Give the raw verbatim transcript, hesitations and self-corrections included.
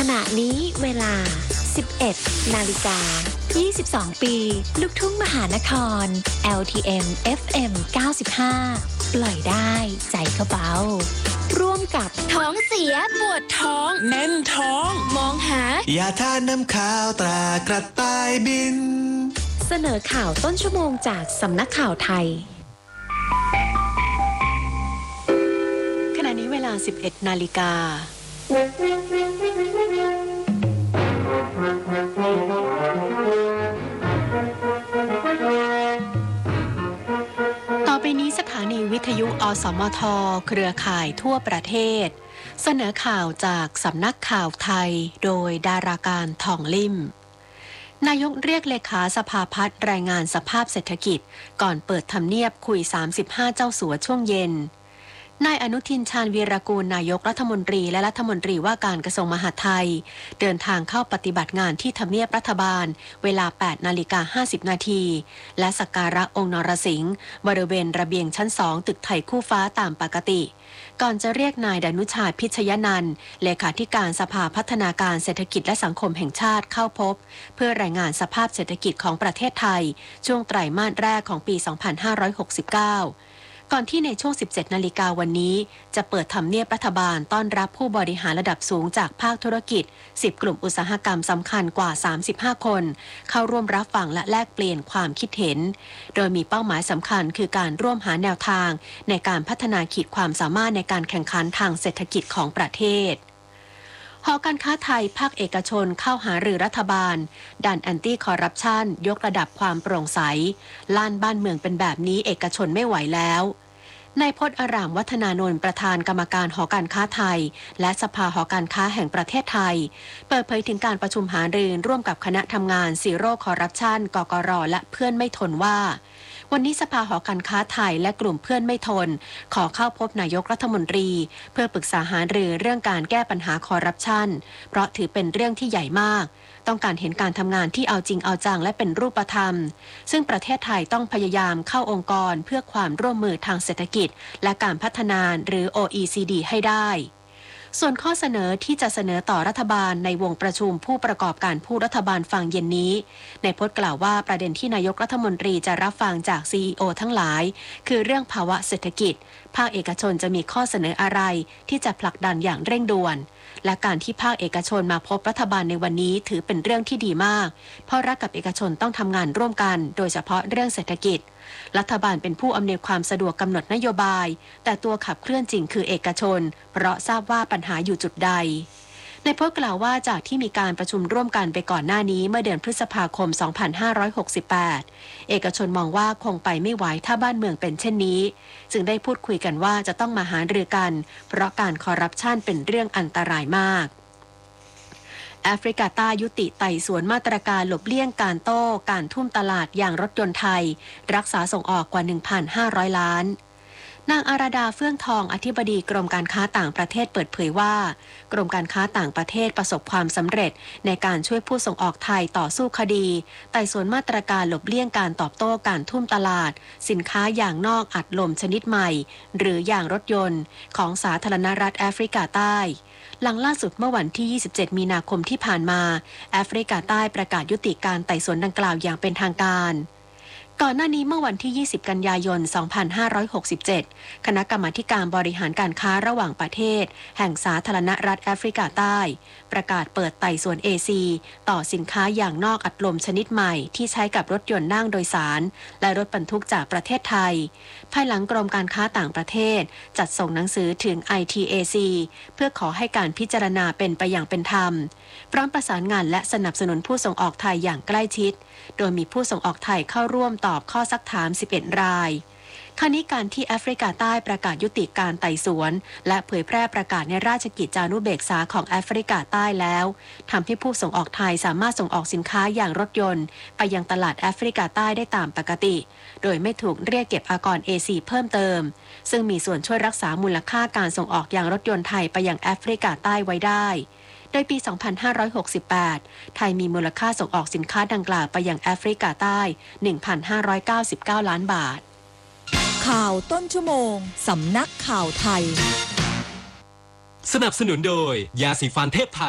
ณะนี้เวลา สิบเอ็ด นาฬิกา ยี่สิบสอง ปี ลูกทุ่งมหานคร แอล ที เอ็ม เอฟ เอ็ม เก้าสิบห้า ปล่อยได้ใจเขาเบาร่วมกับท้องเสียปวดท้องแน่นท้องมองหายาทาน้ำข้าวตรากระต่ายบินเสนอข่าวต้นชั่วโมงจากสำนักข่าวไทยขณะนี้เวลา สิบเอ็ด นาฬิกาต่อไปนี้สถานีวิทยุอสมทเครือข่ายทั่วประเทศเสนอข่าวจากสำนักข่าวไทยโดยดาราการทองลิ่มนายกเรียกเลขาสภาพัฒน์รายงานสภาพเศรษฐกิจก่อนเปิดทำเนียบคุยสามสิบห้าเจ้าสัวช่วงเย็นนายอนุทินชาญวีรกูลนายกรัฐมนตรีและรัฐมนตรีว่าการกระทรวงมหาดไทยเดินทางเข้าปฏิบัติงานที่ทำเนียบรัฐบาลเวลา แปด นาฬิกา ห้าสิบ นาทีและสักการะองค์นรสิงห์บริเวณระเบียงชั้นสองตึกไทยคู่ฟ้าตามปกติก่อนจะเรียกนายดนุชาติพิชยนันท์เลขาธิการสภาพัฒนาการเศรษฐกิจและสังคมแห่งชาติเข้าพบเพื่อรายงานสภาพเศรษฐกิจของประเทศไทยช่วงไตรมาสแรกของปี สองพันห้าร้อยหกสิบเก้าก่อนที่ในช่วง สิบเจ็ด นาฬิกาวันนี้จะเปิดทำเนียบรัฐบาลต้อนรับผู้บริหารระดับสูงจากภาคธุรกิจสิบกลุ่มอุตสาหกรรมสำคัญกว่าสามสิบห้าคนเข้าร่วมรับฟังและแลกเปลี่ยนความคิดเห็นโดยมีเป้าหมายสำคัญคือการร่วมหาแนวทางในการพัฒนาขีดความสามารถในการแข่งขันทางเศรษฐกิจของประเทศหอการค้าไทยภาคเอกชนเข้าหารือรัฐบาลดันแอนตี้คอร์รัปชันยกระดับความโปร่งใสล้านบ้านเมืองเป็นแบบนี้เอกชนไม่ไหวแล้วนายพจน์อารามวัฒนานนท์ประธานกรรมการหอการค้าไทยและสภาหอการค้าแห่งประเทศไทยเปิดเผยถึงการประชุมหารือร่วมกับคณะทำงานซีโร่คอร์รัปชันกกรและเพื่อนไม่ทนว่าวันนี้สภาหอการค้าไทยและกลุ่มเพื่อนไม่ทนขอเข้าพบนายกรัฐมนตรีเพื่อปรึกษาหารือเรื่องการแก้ปัญหาคอร์รัปชันเพราะถือเป็นเรื่องที่ใหญ่มากต้องการเห็นการทำงานที่เอาจริงเอาจังและเป็นรูปธรรมซึ่งประเทศไทยต้องพยายามเข้าองค์กรเพื่อความร่วมมือทางเศรษฐกิจและการพัฒนาหรือ โอ อี ซี ดี ให้ได้ส่วนข้อเสนอที่จะเสนอต่อรัฐบาลในวงประชุมผู้ประกอบการผู้รัฐบาลฟังเย็นนี้นายพจน์กล่าวว่าประเด็นที่นายกรัฐมนตรีจะรับฟังจาก ซี อี โอ ทั้งหลายคือเรื่องภาวะเศรษฐกิจภาคเอกชนจะมีข้อเสนออะไรที่จะผลักดันอย่างเร่งด่วนและการที่ภาคเอกชนมาพบรัฐบาลในวันนี้ถือเป็นเรื่องที่ดีมากเพราะรัฐกับเอกชนต้องทำงานร่วมกันโดยเฉพาะเรื่องเศรษฐกิจรัฐบาลเป็นผู้อำนวยความสะดวกกำหนดนโยบายแต่ตัวขับเคลื่อนจริงคือเอกชนเพราะทราบว่าปัญหาอยู่จุดใดนายพจน์กล่าวว่าจากที่มีการประชุมร่วมกันไปก่อนหน้านี้เมื่อเดือนพฤษภาคม สองพันห้าร้อยหกสิบแปดเอกชนมองว่าคงไปไม่ไหวถ้าบ้านเมืองเป็นเช่นนี้จึงได้พูดคุยกันว่าจะต้องมาหารือกันเพราะการคอร์รัปชันเป็นเรื่องอันตรายมากแอฟริกาใต้ยุติไต่สวนมาตรการหลบเลี่ยงการโต้การทุ่มตลาดอย่างรถยนต์ไทยรักษาส่งออกกว่า หนึ่งพันห้าร้อย ล้านนางอาราดาเฟื่องทองอธิบดีกรมการค้าต่างประเทศเปิดเผยว่ากรมการค้าต่างประเทศประสบความสำเร็จในการช่วยผู้ส่งออกไทยต่อสู้คดีไต่สวนมาตรการหลบเลี่ยงการตอบโต้การทุ่มตลาดสินค้าอย่างนอกอัดลมชนิดใหม่หรืออย่างรถยนต์ของสาธารณรัฐแอฟริกาใต้หลังล่าสุดเมื่อวันที่ ยี่สิบเจ็ด มีนาคมที่ผ่านมาแอฟริกาใต้ประกาศยุติการไต่สวนดังกล่าวอย่างเป็นทางการก่อนหน้านี้เมื่อวันที่ ยี่สิบ กันยายน สองพันห้าร้อยหกสิบเจ็ด คณะกรรมาการบริหารการค้าระหว่างประเทศแห่งสาธารณรัฐแอฟริกาใต้ประกาศเปิดไต่สวน เอ ซี ต่อสินค้าอย่างนอกอัดลมชนิดใหม่ที่ใช้กับรถยนต์นั่งโดยสารและรถบรรทุกจากประเทศไทยภายหลังกรมการค้าต่างประเทศจัดส่งหนังสือถึง ไอ ที เอ ซี เพื่อขอให้การพิจารณาเป็นไปอย่างเป็นธรรมพร้อมประสานงานและสนับสนุนผู้ส่งออกไทยอย่างใกล้ชิดโดยมีผู้ส่งออกไทยเข้าร่วมตอบข้อซักถามสิบเอ็ดรายคราวนี้การที่แอฟริกาใต้ประกาศยุติการไต่สวนและเผยแพร่ประกาศในราชกิจจานุเบกษาของแอฟริกาใต้แล้วทำให้ผู้ส่งออกไทยสามารถส่งออกสินค้าอย่างรถยนต์ไปยังตลาดแอฟริกาใต้ได้ตามปกติโดยไม่ถูกเรียกเก็บอากร เอ ซี เพิ่มเติมซึ่งมีส่วนช่วยรักษามูลค่าการส่งออกอย่างรถยนต์ไทยไปยังแอฟริกาใต้ไว้ได้โดยปี สองพันห้าร้อยหกสิบแปด ไทยมีมูลค่าส่งออกสินค้าดังกล่าวไปยังแอฟริกาใต้ หนึ่งพันห้าร้อยเก้าสิบเก้า ล้านบาทข่าวต้นชั่วโมงสำนักข่าวไทยสนับสนุนโดยยาสีฟันเทพไทย